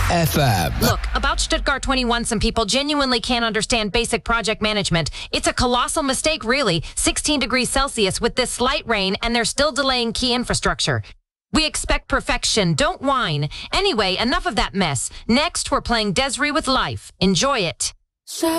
FM. Look, about Stuttgart 21, some people genuinely can't understand basic project management. It's a colossal mistake, really. 16 degrees Celsius with this slight rain, and they're still delaying key infrastructure. We expect perfection. Don't whine. Anyway, enough of that mess. Next, we're playing Desiree with Life. Enjoy it.